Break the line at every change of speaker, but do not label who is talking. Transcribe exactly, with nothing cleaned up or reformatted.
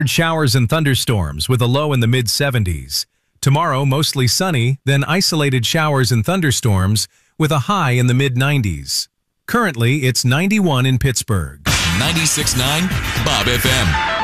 Showers and thunderstorms with a low in the mid seventies. Tomorrow, mostly sunny, then isolated showers and thunderstorms with a high in the mid nineties. Currently, it's ninety-one in Pittsburgh.
ninety-six point nine Bob F M.